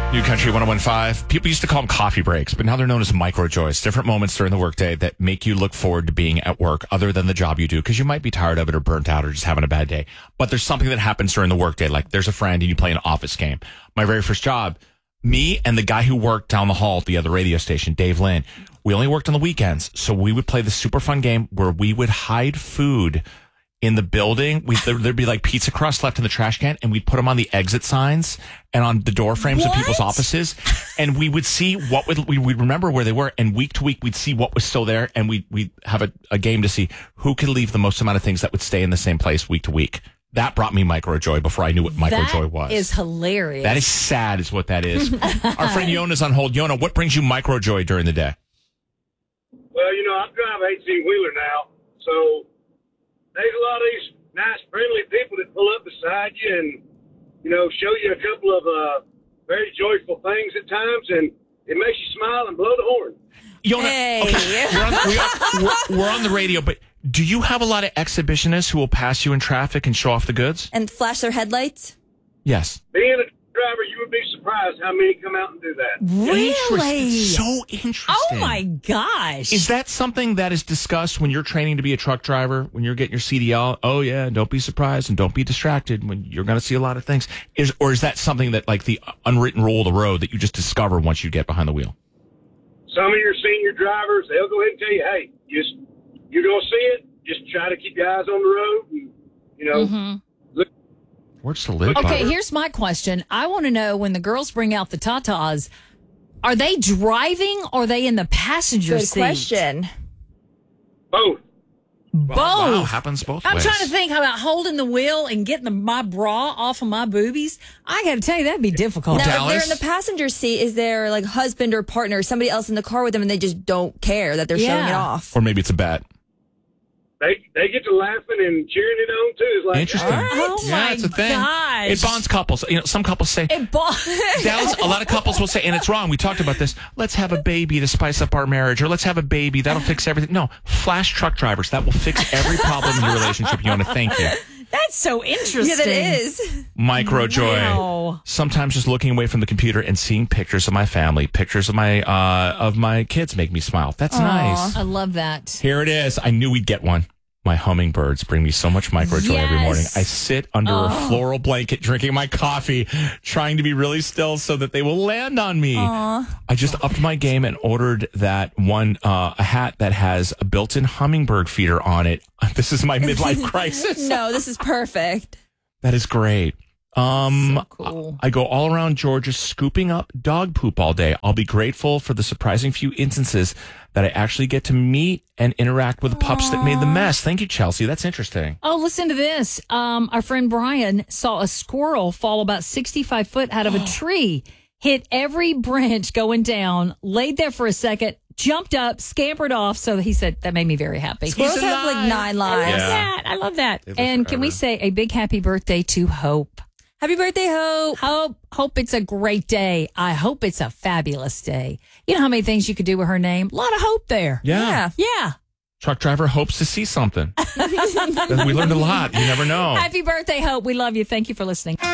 New Country 101.5. People used to call them coffee breaks, but now they're known as micro joys. Different moments during the workday that make you look forward to being at work other than the job you do, because you might be tired of it or burnt out or just having a bad day. But there's something that happens during the workday, like there's a friend and you play an office game. My very first job, me and the guy who worked down the hall at the other radio station, Dave Lynn, we only worked on the weekends. So we would play this super fun game where we would hide food in the building. There'd be like pizza crust left in the trash can, and we'd put them on the exit signs and on the door frames of people's offices. And we would see we'd remember where they were. And week to week, we'd see what was still there. And we'd have a game to see who could leave the most amount of things that would stay in the same place week to week. That brought me micro joy before I knew what micro joy was. That is hilarious. That is sad is what that is. Our friend Yona's on hold. Yona, what brings you micro joy during the day? Well, I drive an 18-wheeler now, so there's a lot of these nice, friendly people that pull up beside you and, show you a couple of very joyful things at times, and it makes you smile and blow the horn. Yona, hey. Okay, we're on the radio, but do you have a lot of exhibitionists who will pass you in traffic and show off the goods? And flash their headlights? Yes. Being a driver, you would be surprised how many come out and do that. Really? So interesting. Oh, my gosh. Is that something that is discussed when you're training to be a truck driver, when you're getting your CDL? Oh, yeah, don't be surprised and don't be distracted when you're going to see a lot of things. Or is that something that, like, the unwritten rule of the road that you just discover once you get behind the wheel? Some of your senior drivers, they'll go ahead and tell you, hey, you're going to see it. Just try to keep your eyes on the road and, look. Where's the lid? Okay, here's my question. I want to know, when the girls bring out the tatas, are they driving or are they in the passenger Good seat? question. Both. Both. Wow, happens both I'm ways. trying to think about holding the wheel and getting my bra off of my boobies. I got to tell you, that'd be difficult. Now, Dallas? if they're in the passenger seat, is there like husband or partner, somebody else in the car with them, and they just don't care that they're showing it off? Or maybe it's a bet. They get to laughing and cheering it on, too. It's like, Interesting. Oh, Yeah, my it's a thing. gosh. It bonds couples. Some couples say, Dallas, a lot of couples will say, and it's wrong, we talked about this, let's have a baby to spice up our marriage, or let's have a baby, that'll fix everything. No, flash truck drivers, that will fix every problem in your relationship. Yona, thank you. That's so interesting. Yeah, that is. Micro joy. Wow. Sometimes just looking away from the computer and seeing pictures of my family, pictures of my kids make me smile. That's nice. I love that. Here it is. I knew we'd get one. My hummingbirds bring me so much micro joy every morning. Yes. I sit under a floral blanket drinking my coffee, trying to be really still so that they will land on me. I just upped my game and ordered that one, a hat that has a built-in hummingbird feeder on it. This is my midlife crisis. No, this is perfect. That is great. So cool. I go all around Georgia scooping up dog poop all day. I'll be grateful for the surprising few instances that I actually get to meet and interact with the pups that made the mess. Thank you, Chelsea. That's interesting. Oh, listen to this. Our friend Brian saw a squirrel fall about 65 foot out of a tree, hit every branch going down, laid there for a second, jumped up, scampered off. So he said that made me very happy. Squirrels have like 9 lives. I love that. They live And can we forever. say a big happy birthday to Hope? Happy birthday, Hope. Hope it's a great day. I hope it's a fabulous day. You know how many things you could do with her name? A lot of hope there. Yeah. Yeah. Truck driver hopes to see something. We learned a lot. You never know. Happy birthday, Hope. We love you. Thank you for listening.